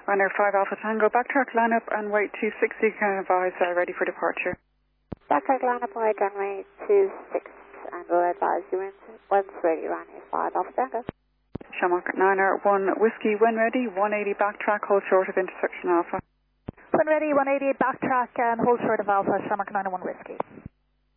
Runner 5 Alpha Tango, backtrack line up and wait 260, can advise ready for departure. Backtrack line up, wait runway 26, and we'll advise you once ready, runway 5 Alpha Tango. Shamrock 9er 1 Whiskey, when ready, 180 backtrack, hold short of intersection Alpha. When ready, 180 backtrack and hold short of Alpha, Shamrock 9 1 Whiskey.